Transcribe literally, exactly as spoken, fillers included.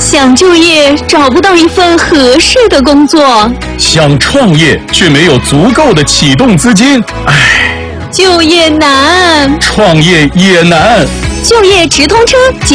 想就业找不到一份合适的工作， 想创业却没有足够的启动资金，唉， 就业难， 创业也难。 就业直通车。